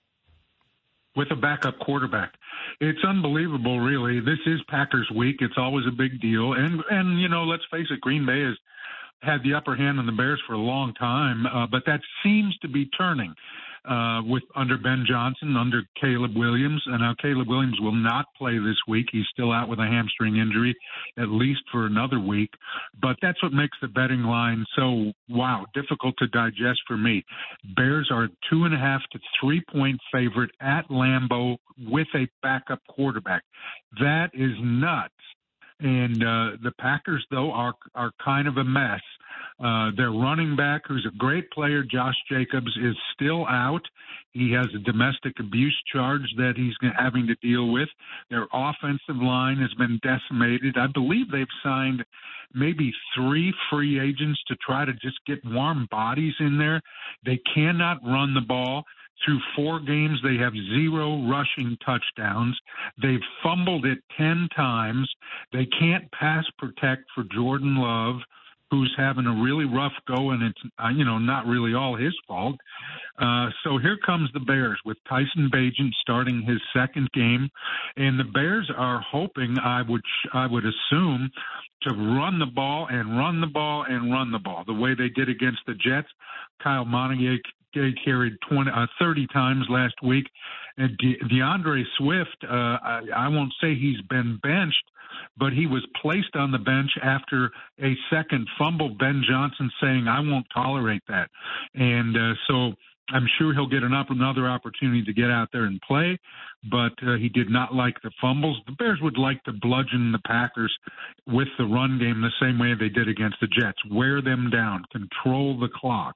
With a backup quarterback. It's unbelievable, really. This is Packers week. It's always a big deal. And, and you know, let's face it, Green Bay has had the upper hand on the Bears for a long time, uh, but that seems to be turning. Uh, with under Ben Johnson, under Caleb Williams. And now Caleb Williams will not play this week. He's still out with a hamstring injury, at least for another week. But that's what makes the betting line so, wow, difficult to digest for me. Bears are two and a half to three point favorite at Lambeau with a backup quarterback. That is nuts. And uh, the Packers, though, are are kind of a mess. Uh, their running back, who's a great player, Josh Jacobs, is still out. He has a domestic abuse charge that he's having to deal with. Their offensive line has been decimated. I believe they've signed maybe three free agents to try to just get warm bodies in there. They cannot run the ball. Through four games, they have zero rushing touchdowns. They've fumbled it ten times. They can't pass protect for Jordan Love, who's having a really rough go, and it's, uh, you know, not really all his fault. Uh, so here comes the Bears with Tyson Bagent starting his second game, and the Bears are hoping, I would, I would assume, to run the ball and run the ball and run the ball the way they did against the Jets. Kyle Montague carried twenty, uh, thirty times last week. And De- DeAndre Swift, uh, I, I won't say he's been benched, but he was placed on the bench after a second fumble. Ben Johnson saying, I won't tolerate that. And uh, so I'm sure he'll get an up, another opportunity to get out there and play, but uh, he did not like the fumbles. The Bears would like to bludgeon the Packers with the run game the same way they did against the Jets. Wear them down, control the clock.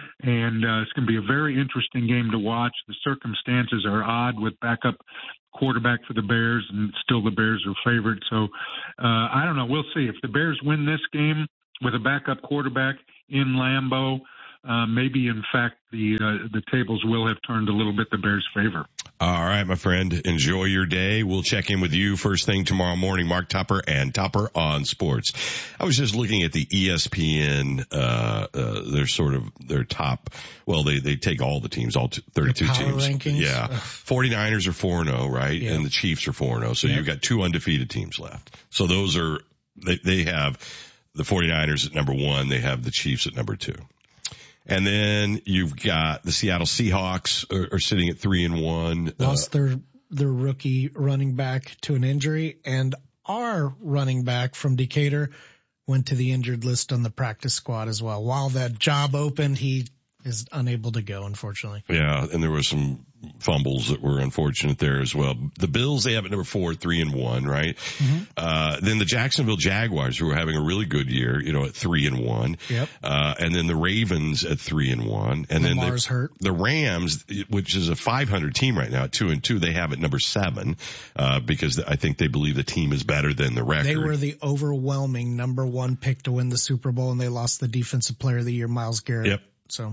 And uh, it's going to be a very interesting game to watch. The circumstances are odd with backup quarterback for the Bears, and still the Bears are favored. So uh, I don't know. We'll see. If the Bears win this game with a backup quarterback in Lambeau, Uh, maybe, in fact, the uh, the tables will have turned a little bit the Bears' favor. All right, my friend. Enjoy your day. We'll check in with you first thing tomorrow morning. Mark Tupper and Tupper on Sports. I was just looking at the E S P N, uh, uh, their sort of, their top, well, they, they take all the teams, all thirty-two the power teams. Rankings. Yeah. forty-niners are four and oh, right? Yeah. And the Chiefs are four and oh. So Yep. you've got two undefeated teams left. So those are, they, they have the forty-niners at number one. They have the Chiefs at number two. And then you've got the Seattle Seahawks are, are sitting at three and one. Lost uh, their their rookie running back to an injury, and our running back from Decatur went to the injured list on the practice squad as well. While that job opened, he is unable to go, unfortunately. Yeah, and there were some fumbles that were unfortunate there as well. The Bills, they have at number four, three and one, right? Mm-hmm. Uh, then the Jacksonville Jaguars, who are having a really good year, you know, at three and one. Yep. Uh, and then the Ravens at three and one. And Lamar's then the, hurt. the Rams, which is a five hundred team right now at two and two, they have at number seven, uh, because I think they believe the team is better than the record. They were the overwhelming number one pick to win the Super Bowl, and they lost the defensive player of the year, Myles Garrett. Yep. So.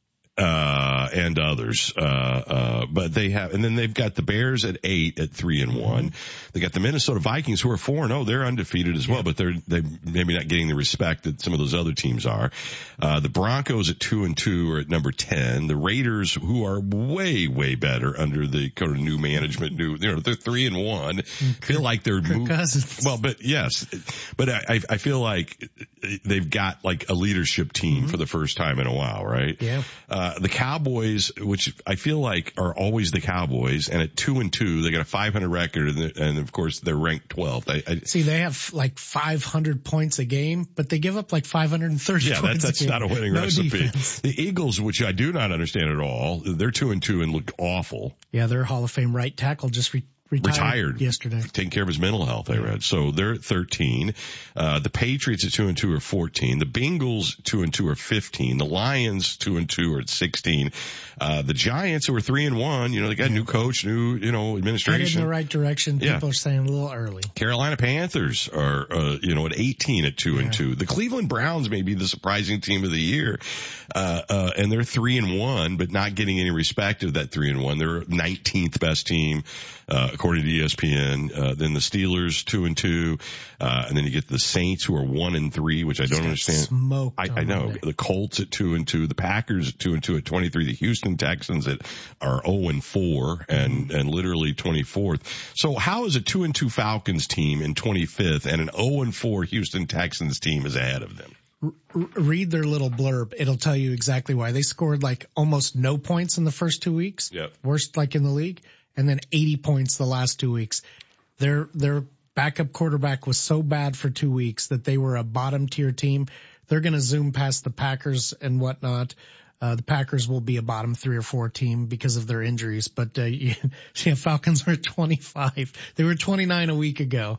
Uh, and others, uh, uh, but they have, and then they've got the Bears at eight at three and one. They got the Minnesota Vikings who are four and oh. They're undefeated as well, but they're, they maybe not getting the respect that some of those other teams are. Uh, the Broncos at two and two are at number ten. The Raiders, who are way, way better under the kind of new management, new, you know, they're three and one. Feel like they're moving. Well, but yes, but I, I feel like they've got like a leadership team mm-hmm. for the first time in a while, right? Yeah. Uh, the Cowboys, which I feel like are always the Cowboys, and at two and two, they got a five hundred record, and, and of course they're ranked twelfth. I, I, See, they have like five hundred points a game, but they give up like five hundred thirty yeah, points that, that's a game. not a winning no recipe. Defense. The Eagles, which I do not understand at all, they're two and two and look awful. Yeah, their Hall of Fame right tackle just re- retired, retired yesterday. Taking care of his mental health, I read. So they're at thirteen. Uh, the Patriots at two and two are fourteen. The Bengals two and two are fifteen. The Lions two and two are at sixteen. Uh, the Giants, who are three and one, you know, they got a new coach, new, you know, administration. Headed in the right direction. People yeah. are saying a little early. Carolina Panthers are, uh, you know, at eighteen at two yeah. and two. The Cleveland Browns may be the surprising team of the year. Uh, uh, and they're three and one, but not getting any respect of that three and one. They're nineteenth best team, uh, according to E S P N. Uh, then the Steelers two and two. Uh, and then you get the Saints, who are one and three, which I don't understand. I, I know. The Colts at two and two. The Packers at two and two at twenty-three. The Houston Texans that are oh and four and, and literally twenty-fourth. So how is a two and two Falcons team in twenty-fifth and an oh and four Houston Texans team is ahead of them? Read their little blurb. It'll tell you exactly why. They scored like almost no points in the first two weeks. Yep. Worst like in the league. And then eighty points the last two weeks. Their, their backup quarterback was so bad for two weeks that they were a bottom tier team. They're going to zoom past the Packers and whatnot. Uh, the Packers will be a bottom three or four team because of their injuries, but, uh, yeah, Falcons are twenty-five. They were twenty-nine a week ago.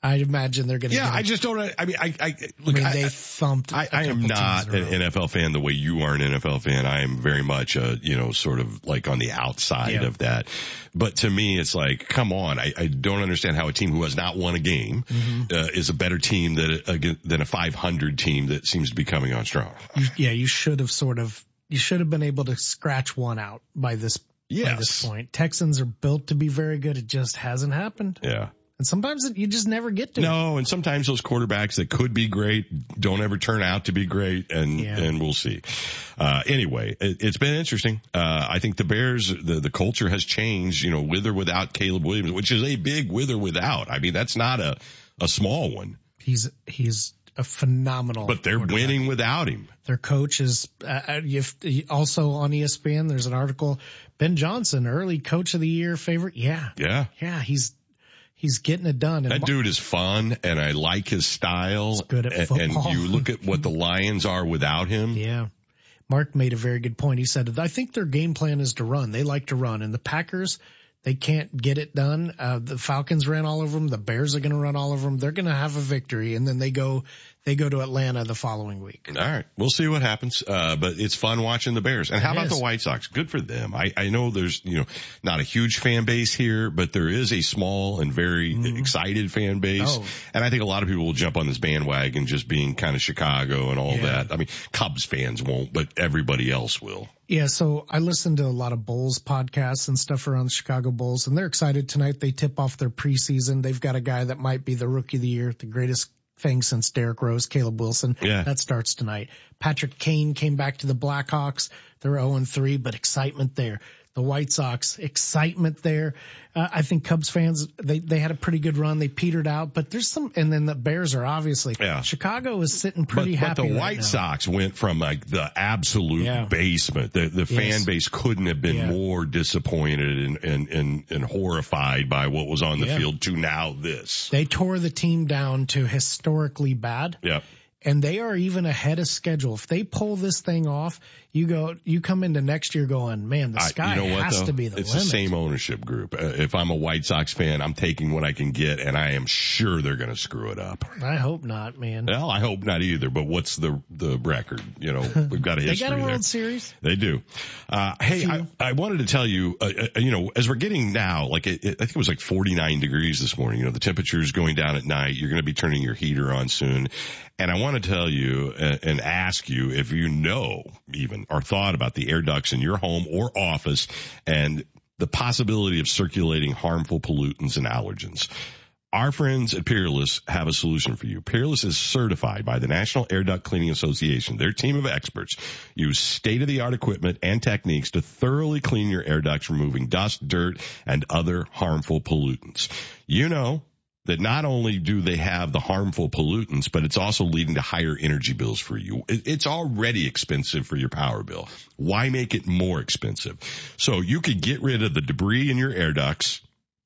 I imagine they're going to. Yeah, get I just don't. I mean, I, I look. I mean, I, they thumped. I, I am not an N F L fan the way you are an N F L fan. I am very much a, you know, sort of like on the outside yeah. of that. But to me, it's like, come on. I, I don't understand how a team who has not won a game mm-hmm. uh, is a better team than a, than a five hundred team that seems to be coming on strong. You, yeah, you should have sort of. You should have been able to scratch one out by this. Yes. By this point, Texans are built to be very good. It just hasn't happened. Yeah. And sometimes it, you just never get to no, it. No, and sometimes those quarterbacks that could be great don't ever turn out to be great, and yeah. and we'll see. Uh, anyway, it, it's been interesting. Uh, I think the Bears, the, the culture has changed, you know, with or without Caleb Williams, which is a big with or without. I mean, that's not a, a small one. He's, he's a phenomenal. But they're winning without him. Their coach is, uh, if, also on E S P N, there's an article, Ben Johnson, early coach of the year favorite. Yeah. Yeah. Yeah. He's, He's getting it done. And that dude is fun, and I like his style. He's good at football. And you look at what the Lions are without him. Yeah. Mark made a very good point. He said, I think their game plan is to run. They like to run. And the Packers, they can't get it done. Uh, the Falcons ran all over them. The Bears are going to run all over them. They're going to have a victory. And then they go, they go to Atlanta the following week. All right. We'll see what happens. Uh, but it's fun watching the Bears. And how it about is. the White Sox? Good for them. I, I know there's, you know, not a huge fan base here, but there is a small and very mm-hmm. excited fan base. Oh. And I think a lot of people will jump on this bandwagon just being kind of Chicago and all yeah. that. I mean, Cubs fans won't, but everybody else will. Yeah, so I listened to a lot of Bulls podcasts and stuff around the Chicago Bulls, and they're excited tonight. They tip off their preseason. They've got a guy that might be the rookie of the year, the greatest thing since Derrick Rose, Caleb Wilson. Yeah. That starts tonight. Patrick Kane came back to the Blackhawks. They're oh and three, but excitement there. The White Sox, excitement there. Uh, I think Cubs fans, they, they had a pretty good run. They petered out, but there's some, and then the Bears are obviously, yeah. Chicago is sitting pretty but, happy. But the right White now. Sox went from like the absolute yeah. basement. The, the fan yes. base couldn't have been yeah. more disappointed and, and, and, and horrified by what was on the yeah. field to now this. They tore the team down to historically bad. Yeah. And they are even ahead of schedule. If they pull this thing off, you go, you come into next year going, man, the sky I, you know what, has though? to be the it's limit. It's the same ownership group. Uh, if I'm a White Sox fan, I'm taking what I can get, and I am sure they're going to screw it up. I hope not, man. Well, I hope not either. But what's the the record? You know, we've got a history They got a World there. Series. They do. Uh, hey, I, I wanted to tell you, uh, uh, you know, as we're getting now, like it, it, I think it was like forty-nine degrees this morning. You know, the temperature is going down at night. You're going to be turning your heater on soon. And I want to tell you and, and ask you if you know even or thought about the air ducts in your home or office and the possibility of circulating harmful pollutants and allergens. Our friends at Peerless have a solution for you. Peerless is certified by the National Air Duct Cleaning Association. Their team of experts use state-of-the-art equipment and techniques to thoroughly clean your air ducts, removing dust, dirt, and other harmful pollutants. You know that not only do they have the harmful pollutants, but it's also leading to higher energy bills for you. It's already expensive for your power bill. Why make it more expensive? So you could get rid of the debris in your air ducts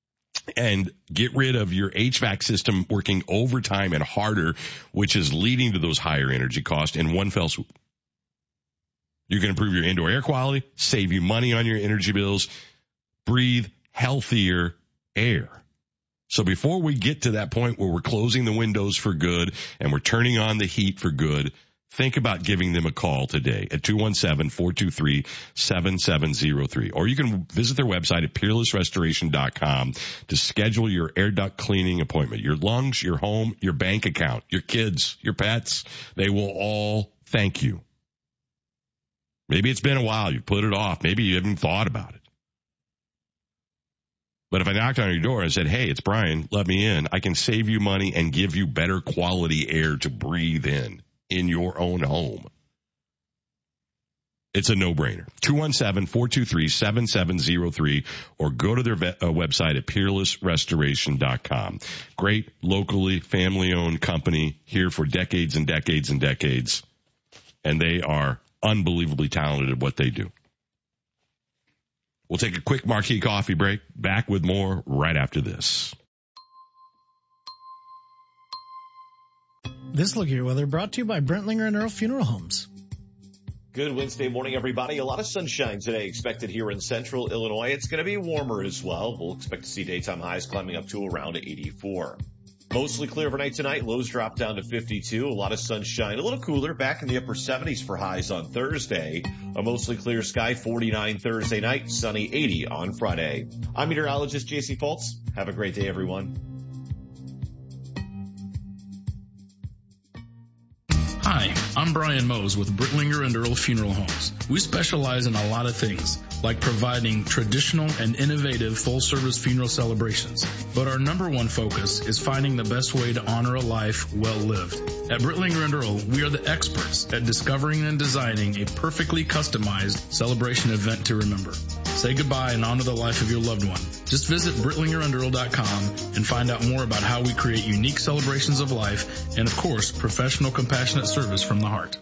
and get rid of your H V A C system working overtime and harder, which is leading to those higher energy costs in one fell swoop. You can improve your indoor air quality, save you money on your energy bills, breathe healthier air. So before we get to that point where we're closing the windows for good and we're turning on the heat for good, think about giving them a call today at two one seven, four two three, seven seven zero three. Or you can visit their website at peerless restoration dot com to schedule your air duct cleaning appointment. Your lungs, your home, your bank account, your kids, your pets, they will all thank you. Maybe it's been a while. You've put it off. Maybe you haven't thought about it. But if I knocked on your door and said, hey, it's Brian, let me in, I can save you money and give you better quality air to breathe in, in your own home. It's a no-brainer. two one seven, four two three, seven seven zero three or go to their ve- uh, website at peerless restoration dot com. Great, locally, family-owned company here for decades and decades and decades. And they are unbelievably talented at what they do. We'll take a quick marquee coffee break. Back with more right after this. This Look At Your Weather brought to you by Brentlinger and Earl Funeral Homes. Good Wednesday morning, everybody. A lot of sunshine today expected here in central Illinois. It's going to be warmer as well. We'll expect to see daytime highs climbing up to around eighty-four. Mostly clear overnight tonight. Lows drop down to fifty-two. A lot of sunshine. A little cooler. Back in the upper seventies for highs on Thursday. A mostly clear sky. forty-nine Thursday night. Sunny eighty on Friday. I'm meteorologist J C Fultz. Have a great day, everyone. Hi, I'm Brian Mose with Brittlinger and Earl Funeral Homes. We specialize in a lot of things, like providing traditional and innovative full-service funeral celebrations. But our number one focus is finding the best way to honor a life well lived. At Brittlinger and Earl, we are the experts at discovering and designing a perfectly customized celebration event to remember. Say goodbye and honor the life of your loved one. Just visit Brittlinger and Earl dot com and find out more about how we create unique celebrations of life and, of course, professional, compassionate service from the heart.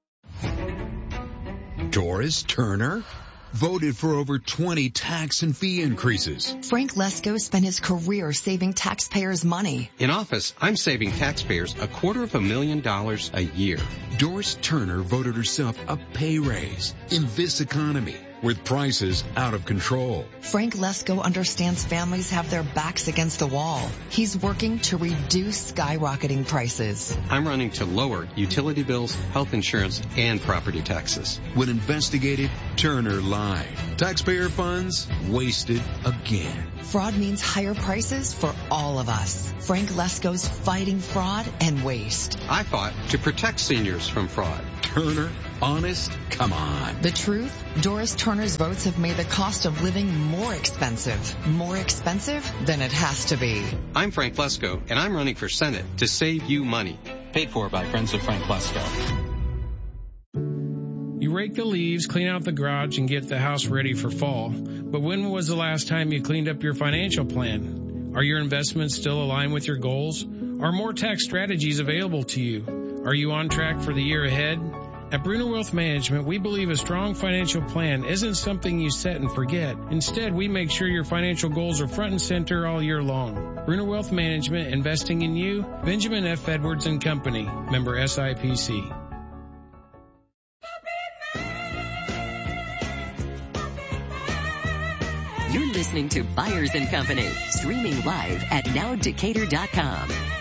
Doris Turner? Voted for over twenty tax and fee increases. Frank Lesko spent his career saving taxpayers' money. In office, I'm saving taxpayers a quarter of a million dollars a year. Doris Turner voted herself a pay raise in this economy with prices out of control. Frank Lesko understands families have their backs against the wall. He's working to reduce skyrocketing prices. I'm running to lower utility bills, health insurance, and property taxes. When investigated, Turner lied. Taxpayer funds wasted again. Fraud means higher prices for all of us. Frank Lesko's fighting fraud and waste. I fought to protect seniors from fraud. Turner, honest? Come on. The truth? Doris Turner's votes have made the cost of living more expensive. More expensive than it has to be. I'm Frank Lesko, and I'm running for Senate to save you money. Paid for by Friends of Frank Lesko. You rake the leaves, clean out the garage, and get the house ready for fall. But when was the last time you cleaned up your financial plan? Are your investments still aligned with your goals? Are more tax strategies available to you? Are you on track for the year ahead? At Bruner Wealth Management, we believe a strong financial plan isn't something you set and forget. Instead, we make sure your financial goals are front and center all year long. Bruner Wealth Management, investing in you. Benjamin F. Edwards and Company, member S I P C. You're listening to Byers and Company, streaming live at now decatur dot com.